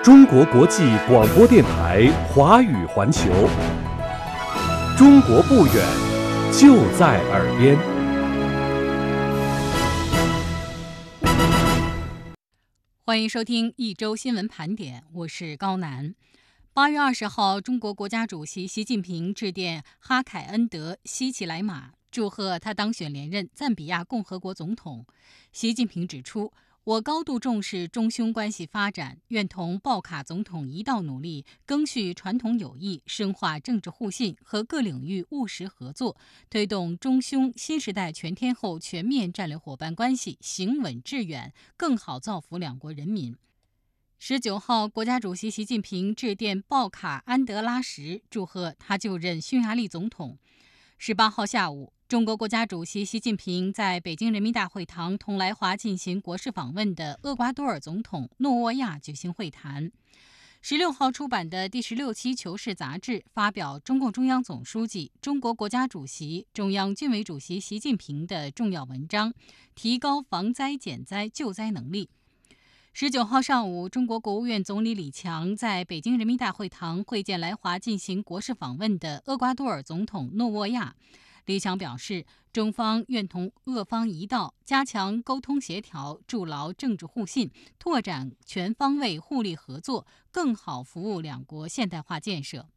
中国国际广播电台华语环球，中国不远，就在耳边。 欢迎收听一周新闻盘点，我是高楠。8月20号，中国国家主席习近平致电哈凯恩德·希奇莱马，祝贺他当选连任赞比亚共和国总统。习近平指出，我高度重视中匈关系发展，愿同鲍卡总统一道努力，赓续传统友谊，深化政治互信和各领域务实合作，推动中匈新时代全天候全面战略伙伴关系行稳致远，更好造福两国人民。19号，国家主席习近平致电鲍卡安德拉什，祝贺他就任匈牙利总统。18号下午，中国国家主席习近平在北京人民大会堂同来华进行国事访问的厄瓜多尔总统诺沃亚举行会谈。16号出版的第16期《求是》杂志发表中共中央总书记、中国国家主席、中央军委主席习近平的重要文章，提高防灾减灾救灾能力。19号上午，中国国务院总理李强在北京人民大会堂会见来华进行国事访问的厄瓜多尔总统诺沃亚。李强表示，中方愿同俄方一道，加强沟通协调，筑牢政治互信，拓展全方位互利合作，更好服务两国现代化建设。